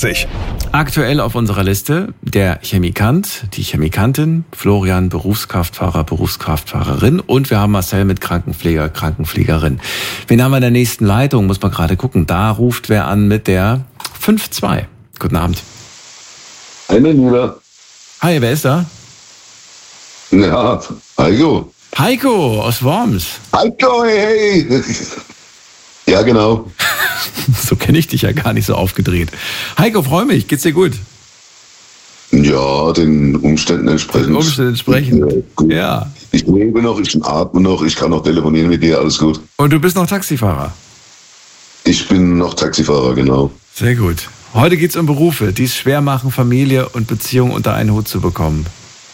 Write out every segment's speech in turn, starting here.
88. Aktuell auf unserer Liste der Chemikant, die Chemikantin, Florian, Berufskraftfahrer, Berufskraftfahrerin und wir haben Marcel mit Krankenpfleger, Krankenpflegerin. Wen haben wir in der nächsten Leitung? Muss man gerade gucken. Da ruft wer an mit der 5-2. Guten Abend. Hi, mein Lieber. Hi, wer ist da? Ja, Heiko. Heiko aus Worms. Heiko, hey. Ja, genau. So kenne ich dich ja gar nicht so aufgedreht. Heiko, freue mich. Geht's dir gut? Ja, den Umständen entsprechend. Den Umständen entsprechend. Ja. Ich lebe noch, ich atme noch, ich kann noch telefonieren mit dir, alles gut. Und du bist noch Taxifahrer? Ich bin noch Taxifahrer, genau. Sehr gut. Heute geht's um Berufe, die es schwer machen, Familie und Beziehung unter einen Hut zu bekommen.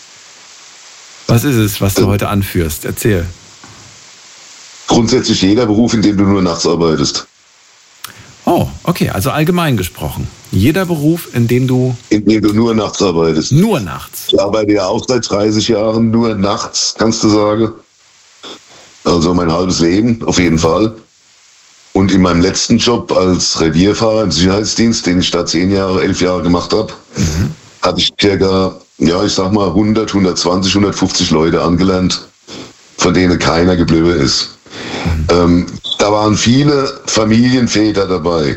Was ist es, was du heute anführst? Erzähl. Grundsätzlich jeder Beruf, in dem du nur nachts arbeitest. Oh, okay, also allgemein gesprochen. Jeder Beruf, in dem du nur nachts arbeitest. Nur nachts? Ich arbeite ja auch seit 30 Jahren nur nachts, kannst du sagen. Also mein halbes Leben, auf jeden Fall. Und in meinem letzten Job als Revierfahrer im Sicherheitsdienst, den ich da 11 Jahre gemacht habe, hatte ich circa, ja, ich sag mal 100, 120, 150 Leute angelernt, von denen keiner geblieben ist. Da waren viele Familienväter dabei,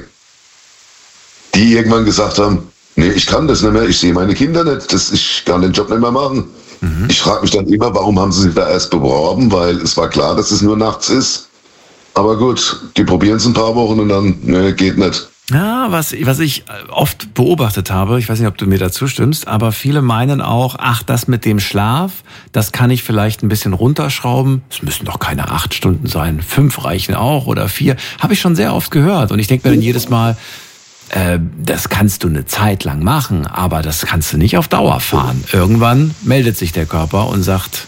die irgendwann gesagt haben, nee, ich kann das nicht mehr, ich sehe meine Kinder nicht, ich kann den Job nicht mehr machen. Ich frage mich dann immer, warum haben sie sich da erst beworben, weil es war klar, dass es nur nachts ist. Aber gut, die probieren es ein paar Wochen und dann, nee, geht nicht. Ja, was ich oft beobachtet habe, ich weiß nicht, ob du mir dazu stimmst, aber viele meinen auch, ach, das mit dem Schlaf, das kann ich vielleicht ein bisschen runterschrauben. Es müssen doch keine 8 Stunden sein, 5 reichen auch oder 4. Habe ich schon sehr oft gehört und ich denke mir dann jedes Mal, das kannst du eine Zeit lang machen, aber das kannst du nicht auf Dauer fahren. Irgendwann meldet sich der Körper und sagt,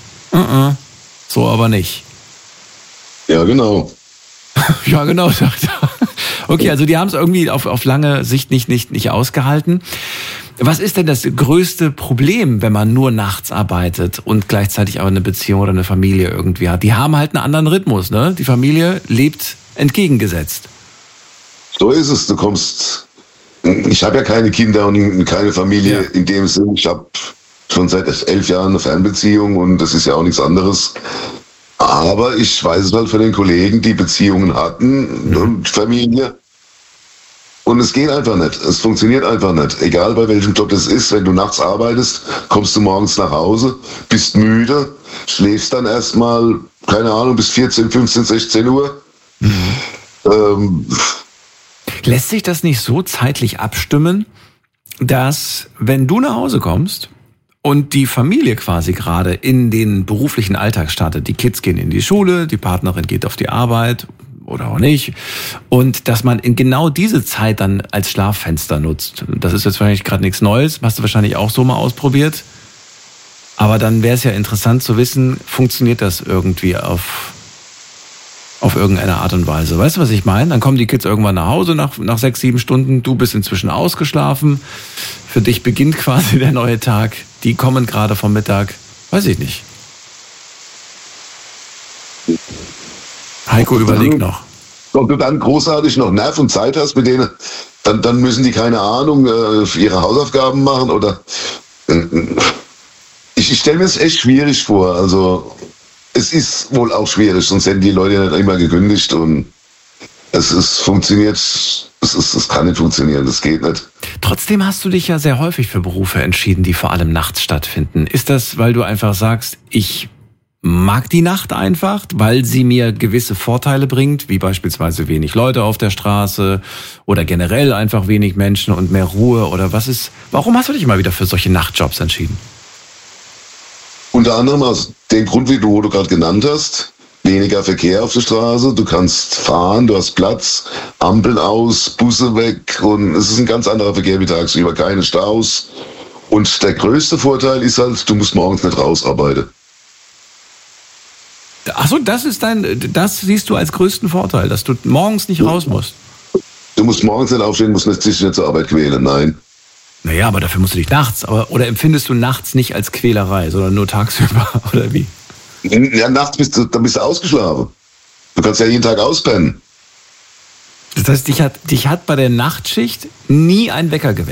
so aber nicht. Ja, genau. Ja, genau, sagt er. Okay, also die haben es irgendwie auf lange Sicht nicht ausgehalten. Was ist denn das größte Problem, wenn man nur nachts arbeitet und gleichzeitig auch eine Beziehung oder eine Familie irgendwie hat? Die haben halt einen anderen Rhythmus, ne? Die Familie lebt entgegengesetzt. So ist es. Ich habe ja keine Kinder und keine Familie in dem Sinn. Ich habe schon seit 11 Jahren eine Fernbeziehung und das ist ja auch nichts anderes. Aber ich weiß es halt von den Kollegen, die Beziehungen hatten und Familie. Und es geht einfach nicht. Es funktioniert einfach nicht. Egal bei welchem Job das ist, wenn du nachts arbeitest, kommst du morgens nach Hause, bist müde, schläfst dann erstmal, keine Ahnung, bis 14, 15, 16 Uhr. Lässt sich das nicht so zeitlich abstimmen, dass wenn du nach Hause kommst und die Familie quasi gerade in den beruflichen Alltag startet, die Kids gehen in die Schule, die Partnerin geht auf die Arbeit oder auch nicht, und dass man in genau diese Zeit dann als Schlaffenster nutzt. Das ist jetzt wahrscheinlich gerade nichts Neues, hast du wahrscheinlich auch so mal ausprobiert. Aber dann wäre es ja interessant zu wissen, funktioniert das irgendwie auf irgendeine Art und Weise. Weißt du, was ich meine? Dann kommen die Kids irgendwann nach Hause nach 6, 7 Stunden. Du bist inzwischen ausgeschlafen. Für dich beginnt quasi der neue Tag. Die kommen gerade vom Mittag. Weiß ich nicht. Heiko überlegt noch. Ob du dann großartig noch Nerv und Zeit hast mit denen, dann müssen die, keine Ahnung, ihre Hausaufgaben machen oder... Ich stelle mir es echt schwierig vor. Also es ist wohl auch schwierig, sonst hätten die Leute nicht immer gekündigt und es funktioniert, es kann nicht funktionieren, das geht nicht. Trotzdem hast du dich ja sehr häufig für Berufe entschieden, die vor allem nachts stattfinden. Ist das, weil du einfach sagst, ich mag die Nacht einfach, weil sie mir gewisse Vorteile bringt, wie beispielsweise wenig Leute auf der Straße oder generell einfach wenig Menschen und mehr Ruhe oder warum hast du dich immer wieder für solche Nachtjobs entschieden? Unter anderem aus dem Grund, wo du gerade genannt hast, weniger Verkehr auf der Straße, du kannst fahren, du hast Platz, Ampeln aus, Busse weg und es ist ein ganz anderer Verkehr wie tagsüber, keine Staus. Und der größte Vorteil ist halt, du musst morgens nicht rausarbeiten. Achso, das siehst du als größten Vorteil, dass du morgens nicht raus musst. Du musst morgens nicht aufstehen, musst dich nicht zur Arbeit quälen, nein. Naja, aber dafür musst du dich nachts, oder empfindest du nachts nicht als Quälerei, sondern nur tagsüber, oder wie? Ja, nachts bist du ausgeschlafen. Du kannst ja jeden Tag auspennen. Das heißt, dich hat bei der Nachtschicht nie ein Wecker geweckt?